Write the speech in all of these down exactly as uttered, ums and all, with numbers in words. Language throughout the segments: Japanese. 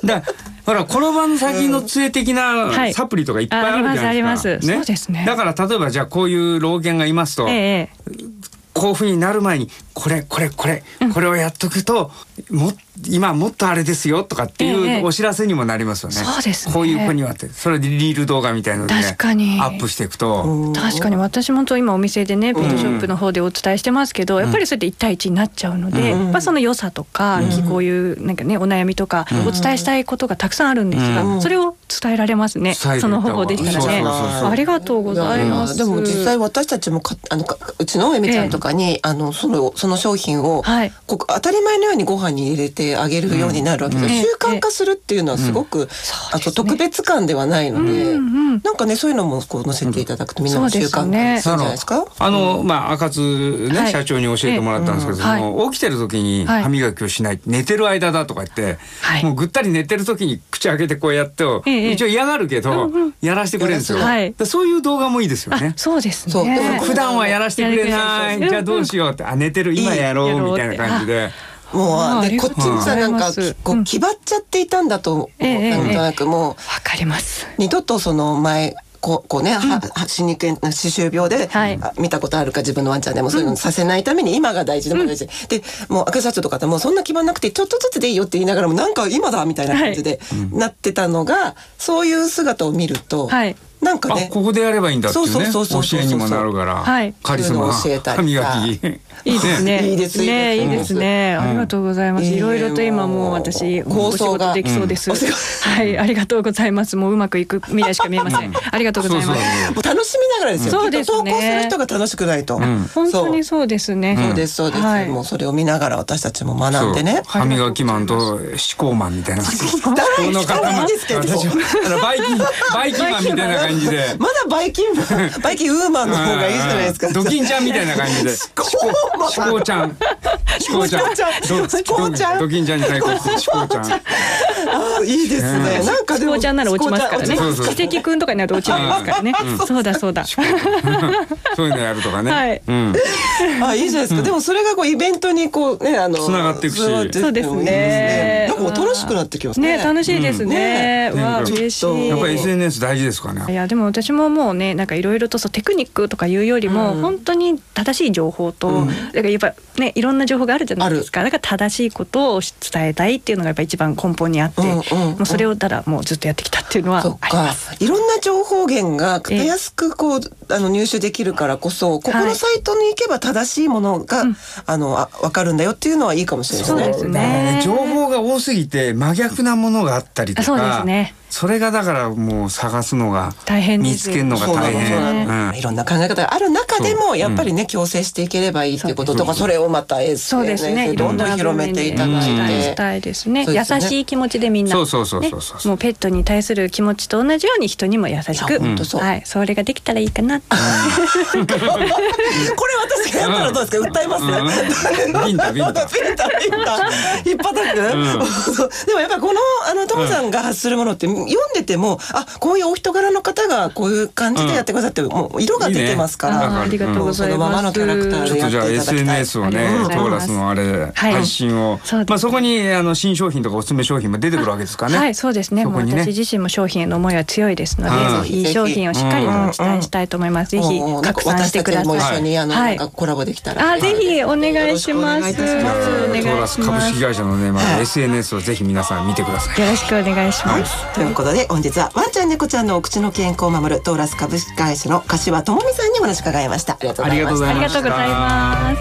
だほら転ばぬ先の杖的なサプリとかいっぱいあるじゃないですか、 ありますあります、 ね、 そうですね。 だから例えばじゃあこういう老犬がいますと、 ええ、 こういうふうになる前にこれこれこれこれをやっとくと、うん、も今もっとあれですよとかっていうお知らせにもなりますよね、 ええ、そうですね。 こういう子にはってそれでリール動画みたいなので、ね、 確かにアップしていくと、 確かに私もと今お店でねペットショップの方でお伝えしてますけど、うん、やっぱりそれでいち対いちになっちゃうので、うん、まあ、その良さとか、うん、こういうなんかねお悩みとかお伝えしたいことがたくさんあるんですが、うん、それを伝えられますね、うん、その方法でしたらね。ありがとうございます。 でも実際私たちもかあのうちのエミちゃんとかに、ええ、あのそのその商品を、はい、こ当たり前のようにご飯に入れてあげるようになるわけです、うん、習慣化するっていうのはすごく、うん、あと特別感ではないので、うん、なんかねそういうのもこう載せていただくとみんなも習慣化するんじゃないですか。 あのまあ赤津ね、はい、社長に教えてもらったんですけど、はい、もう起きてる時に歯磨きをしない、はい、寝てる間だとか言って、はい、もうぐったり寝てる時に口開けてこうやってを、はい、一応嫌がるけど、うんうん、やらせてくれるんですよ、はい、そういう動画もいいですよね。 そうですね。 そうでも普段はやらせてくれない、じゃあどうしようって、あ寝てる今やろうみたいな感じで、 もう、ね、こっちもさなんかこう気張っちゃっていたんだと思う、うん、なんとなくもうわかります。 二度とその前こう、こうね、うん、歯肉炎歯周病で、はい、見たことあるか自分のワンちゃんでもそういうのさせないために今が大事でも大事、うん、でもう赤社長とかってもうそんな気張んなくてちょっとずつでいいよって言いながらもなんか今だみたいな感じでなってたのが、はい、そういう姿を見ると、はい、なんかね、 あここでやればいいんだっていうね教えにもなるから、はい、カリスマ歯磨きいいですね。 いいですね。いいですね。ありがとうございます。いろいろと今もう私お仕事できそうです。はい、ありがとうございます。もううまくいく未来しか見えません。ありがとうございます。 もう楽しみながらですよ。 そうですね。 投稿する人が楽しくないと。 本当にそうですね。 そうですそうです。もうそれを見ながら私たちも学んでね。 歯磨きマンと思考マンみたいな。思考の塊ですけど。バイキンバイキンマンみたいな感じで。 まだバイキンマンバイキンウーマンの方がいいじゃないですか。 ドキンちゃんみたいな感じで。思考ちゃん。シコちゃん、シコちゃん、ドキンちゃんに対抗してシコちゃん。 あ、いいですね。なんかでもシコちゃんなら落ちますからね。奇跡くんとかになると落ちないですからね。そうだそうだ。そういうのやるとかね。はい。 あ、いいじゃないですか。でもそれがこうイベントにこうねあのつながっていくし、 そうですね。 なんか楽しくなってきますね。 ね、楽しいですね。わ、嬉しい。 やっぱり エスエヌエス 大事ですかね。 いやでも私ももうねなんかいろいろとそうテクニックとかいうよりも本当に正しい情報とだからやっぱねいろんな情報があるじゃないですか。だから正しいことを伝えたいっていうのがやっぱ一番根本にあって、もうそれをただもうずっとやってきたっていうのはあります。 いろんな情報源がたやすくこうあの入手できるからこそ、ここのサイトに行けば正しいものがあのあ分かるんだよっていうのはいいかもしれないですね。 そうですね。 情報が多すぎて真逆なものがあったりとか、 そうですね。 それがだからもう探すのが大変です。 見つけるのが大変。 いろんな考え方がある中でもやっぱりね強制していければいいっていうこととか、それをまた エスエヌエス でどんどん広めていただいてしたいですね。優しい気持ちでみんなもうペットに対する気持ちと同じように人にも優しく、はい、それができたらいいかな。これ私がやったらどうですか。訴えますね。 ビンタビンタビンタビンタ引っ張たく。でもやっぱりこのあのトモさんが発するものって読んでても、あ、こういうお人柄の方がこういう感じでやってくださって、もう色が出てますから。 ありがとうございます。 そのままのキャラクターでやっていただきたい。 ちょっとじゃあ エスエヌエス をね、トーラスのあれ配信を、まあそこにあの新商品とかおすすめ商品も出てくるわけですかね。 はい、そうですね。もう私自身も商品への思いは強いですので、いい商品をしっかりとお伝えしたいと思います。ぜひ拡散してください。 私たちも一緒にあのなんかコラボできたら。 あ、ぜひお願いします。 トーラス株式会社のね、まあ エスエヌエス をぜひ皆さん見てください。 よろしくお願いします。 ということで本日はワンちゃん猫ちゃんのお口の健康を守るトーラス株式会社の柏智美さんにお話伺いました。ありがとうございました。 ありがとうございます。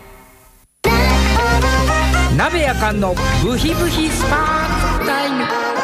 鍋やかんのブヒブヒスパークタイム。